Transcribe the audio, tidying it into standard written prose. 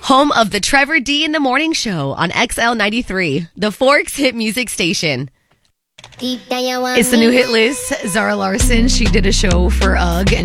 Home of the Trevor D in the Morning Show on XL93, the Forks hit music station. It's the new hit list. Zara Larsson, she did a show for UGG, and